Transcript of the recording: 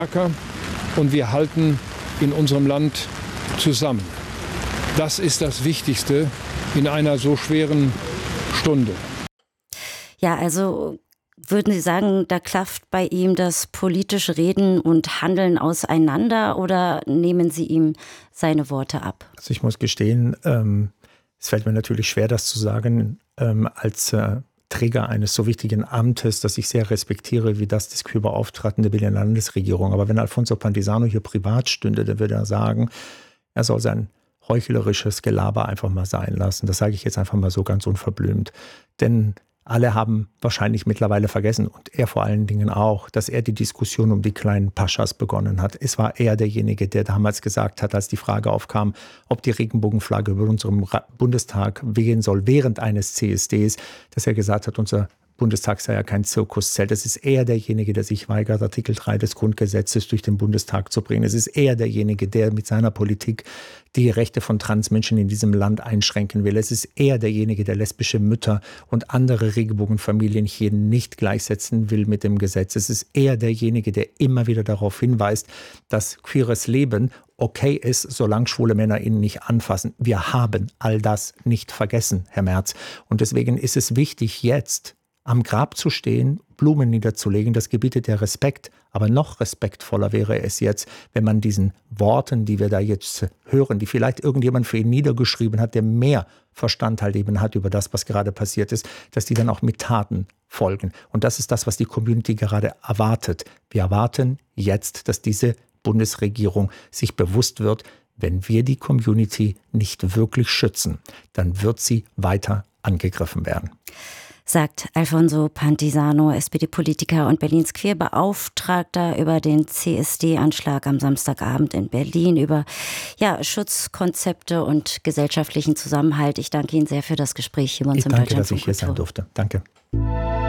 und wir halten in unserem Land zusammen. Das ist das Wichtigste in einer so schweren Stunde. Ja, also würden Sie sagen, da klafft bei ihm das politische Reden und Handeln auseinander oder nehmen Sie ihm seine Worte ab? Also ich muss gestehen, es fällt mir natürlich schwer, das zu sagen, als Träger eines so wichtigen Amtes, das ich sehr respektiere, wie das des Queer-Beauftragten der Berliner Landesregierung. Aber wenn Alfonso Pantisano hier privat stünde, dann würde er sagen, er soll sein heuchlerisches Gelaber einfach mal sein lassen. Das sage ich jetzt einfach mal so ganz unverblümt. Denn alle haben wahrscheinlich mittlerweile vergessen, und er vor allen Dingen auch, dass er die Diskussion um die kleinen Paschas begonnen hat. Es war er derjenige, der damals gesagt hat, als die Frage aufkam, ob die Regenbogenflagge über unserem Bundestag wehen soll während eines CSDs, dass er gesagt hat, unser Bundestag sei ja kein Zirkuszelt. Es ist er derjenige, der sich weigert, Artikel 3 des Grundgesetzes durch den Bundestag zu bringen. Es ist er derjenige, der mit seiner Politik die Rechte von Transmenschen in diesem Land einschränken will. Es ist er derjenige, der lesbische Mütter und andere Regenbogenfamilien hier nicht gleichsetzen will mit dem Gesetz. Es ist er derjenige, der immer wieder darauf hinweist, dass queeres Leben okay ist, solange schwule Männer ihn nicht anfassen. Wir haben all das nicht vergessen, Herr Merz. Und deswegen ist es wichtig, jetzt am Grab zu stehen, Blumen niederzulegen, das gebietet der Respekt. Aber noch respektvoller wäre es jetzt, wenn man diesen Worten, die wir da jetzt hören, die vielleicht irgendjemand für ihn niedergeschrieben hat, der mehr Verstand halt eben hat über das, was gerade passiert ist, dass die dann auch mit Taten folgen. Und das ist das, was die Community gerade erwartet. Wir erwarten jetzt, dass diese Bundesregierung sich bewusst wird, wenn wir die Community nicht wirklich schützen, dann wird sie weiter angegriffen werden. Sagt Alfonso Pantisano, SPD-Politiker und Berlins Queerbeauftragter, über den CSD-Anschlag am Samstagabend in Berlin, über Schutzkonzepte und gesellschaftlichen Zusammenhalt. Ich danke Ihnen sehr für das Gespräch hier bei uns im Deutschlandfunk. Danke, dass ich hier sein durfte. Danke.